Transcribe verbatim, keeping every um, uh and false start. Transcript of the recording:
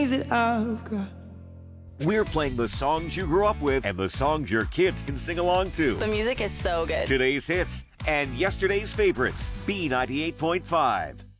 that I've got. We're playing the songs you grew up with and the songs your kids can sing along to. The music is so good. Today's hits and yesterday's favorites. B ninety-eight point five.